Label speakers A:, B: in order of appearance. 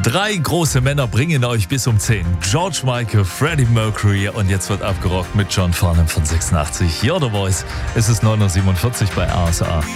A: 3 große Männer bringen euch bis um 10. George Michael, Freddie Mercury und jetzt wird abgerockt mit John Farnham von 86. You're the Voice. Es ist 9:47 Uhr bei ASA.